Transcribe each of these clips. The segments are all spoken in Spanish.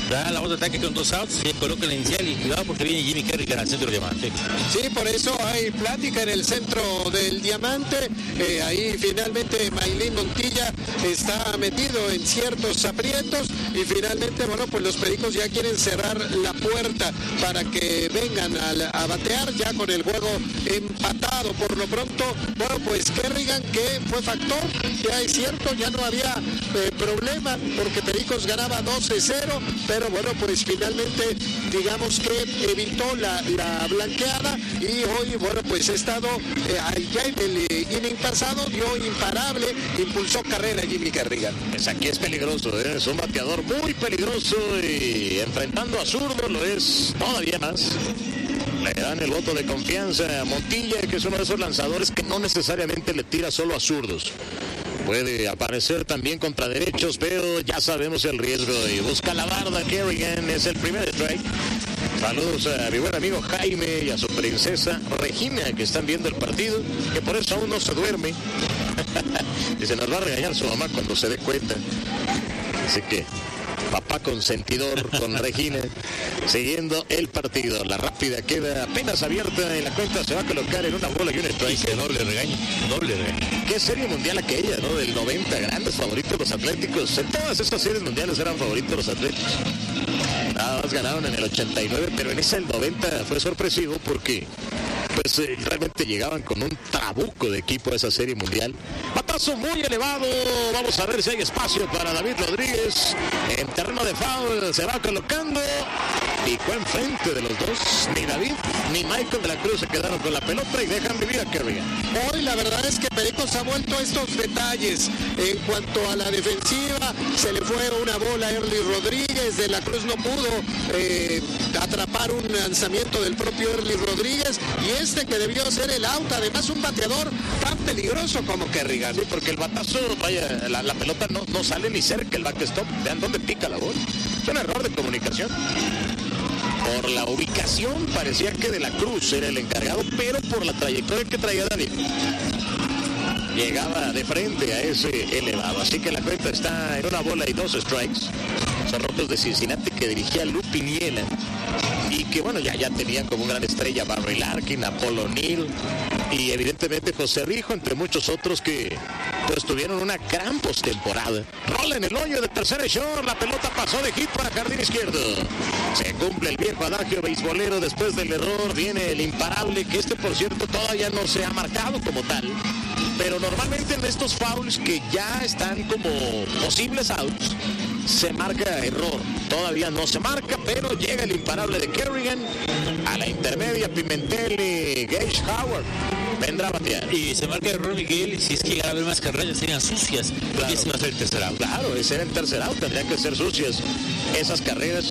Da la voz de ataque con 2 outs, se coloca el inicial y cuidado porque viene Jimmy Kerrigan al centro del diamante. Sí, por eso hay plática en el centro del diamante. Ahí finalmente Maylin Montilla está metido en ciertos aprietos y finalmente, bueno, pues los Pericos ya quieren cerrar la puerta para que vengan a batear ya con el juego empatado. Por lo pronto, bueno, pues Kerrigan, que fue factor, ya es cierto, ya no había problema porque Pericos ganaba 12-0, pero bueno, pues finalmente digamos que evitó la blanqueada y hoy, bueno, pues ha estado ya en el inning pasado, dio imparable, impulsó carrera Jimmy Kerrigan. Pues aquí es peligroso, es un bateador muy peligroso y enfrentando a zurdo lo es todavía más. Le dan el voto de confianza a Montilla, que es uno de esos lanzadores que no necesariamente le tira solo a zurdos. Puede aparecer también contra derechos, pero ya sabemos el riesgo y busca la barda. Kerrigan es el primer strike. Saludos a mi buen amigo Jaime y a su princesa Regina, que están viendo el partido, que por eso aún no se duerme. Y se nos va a regañar su mamá cuando se dé cuenta. Así que papá consentidor con Regina, siguiendo el partido. La rápida queda apenas abierta y la cuenta se va a colocar en una bola y un strike. Dice doble regaño. ¿Qué serie mundial aquella, no? Del 90, grandes favoritos los Atléticos. En todas esas series mundiales eran favoritos los Atléticos. Nada más ganaron en el 89, pero en esa el 90 fue sorpresivo porque pues realmente llegaban con un trabuco de equipo a esa serie mundial. Batazo muy elevado, vamos a ver si hay espacio para David Rodríguez. En terreno de foul se va colocando. Picó enfrente de los dos. Ni David ni Michael de la Cruz se quedaron con la pelota y dejan vivir a Kerrigan. Hoy la verdad es que Pericos ha vuelto a estos detalles. En cuanto a la defensiva, se le fue una bola a Erly Rodríguez. De la Cruz no pudo atrapar un lanzamiento del propio Erly Rodríguez. Y este que debió ser el out, además un bateador tan peligroso como Kerrigan. Sí, porque el batazo, vaya, la pelota no sale ni cerca el backstop. Vean dónde pica la bola. Es un error de comunicación. Por la ubicación parecía que de la Cruz era el encargado, pero por la trayectoria que traía David llegaba de frente a ese elevado. Así que la cuenta está en una bola y 2 strikes. Son Rojos de Cincinnati que dirigía Lou Piniella y que bueno, ya tenían como gran estrella Barry Larkin, Apolo O'Neill y evidentemente José Rijo, entre muchos otros que pues tuvieron una gran postemporada. Rola en el hoyo de tercera short, la pelota pasó de hit para jardín izquierdo. Se cumple el viejo adagio beisbolero, después del error viene el imparable, que por cierto todavía no se ha marcado como tal. Pero normalmente en estos fouls que ya están como posibles outs, se marca error. Todavía no se marca, pero llega el imparable de Kerrigan a la intermedia. Pimentel y Gage Howard vendrá a batear. Y se marca error Miguel, si es que llegara a haber más carreras, serían sucias. Claro. Ese va a ser el tercer out. Claro, ese era el tercer out, tendrían que ser sucias esas carreras.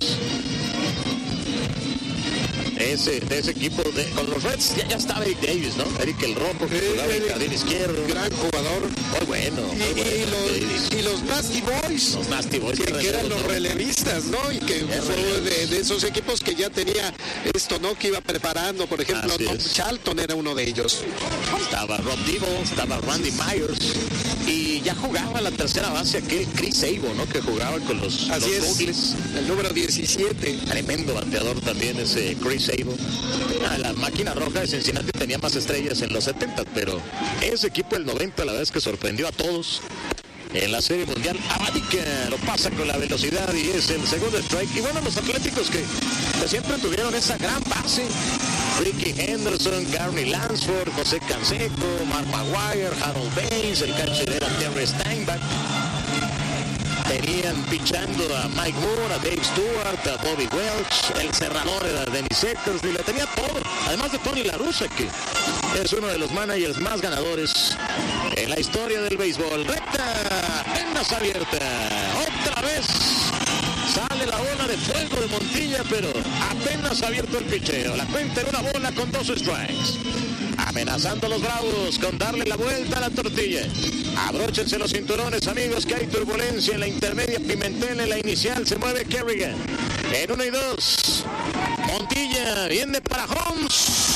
De ese equipo con los Reds ya estaba Eric Davis, ¿no? Eric el Rojo, que jugaba en jardín izquierdo. Gran jugador. Muy bueno. Y los Nasty Boys. Los Nasty Boys. Que eran los relevistas, ¿no? Y que fue de esos equipos que ya tenía esto, ¿no? Que iba preparando, por ejemplo, Tom Charlton era uno de ellos. Estaba Rob Dibble, estaba Randy Myers. Y ya jugaba la tercera base aquel Chris Sabo, ¿no? Que jugaba con los Bugles. El número 17. Tremendo bateador también ese Chris Sabo. La máquina roja de Cincinnati tenía más estrellas en los 70, pero ese equipo del 90 la verdad es que sorprendió a todos. En la Serie Mundial, Abadica lo pasa con la velocidad y es el segundo strike. Y bueno, los Atléticos que siempre tuvieron esa gran base. Ricky Henderson, Garney Lansford, José Canseco, Mark Maguire, Harold Baines, el catcher era Terry Steinbach. Tenían pichando a Mike Moore, a Dave Stewart, a Bobby Welch, el cerrador era Dennis Eckersley, le tenía todo, además de Tony La Russa, que es uno de los managers más ganadores en la historia del béisbol. Recta, apenas abierta, otra vez sale la bola de fuego de Montilla, pero apenas abierto el picheo. La cuenta en una bola con 2 strikes. Amenazando a los Bravos con darle la vuelta a la tortilla. Abróchense los cinturones, amigos, que hay turbulencia en la intermedia. Pimentel en la inicial, se mueve Kerrigan. En 1 y 2. Montilla viene para Holmes.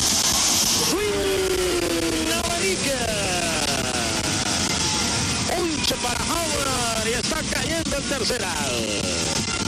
¡Swing! ¡Abanica! Ponche para Howard y está cayendo el tercer out.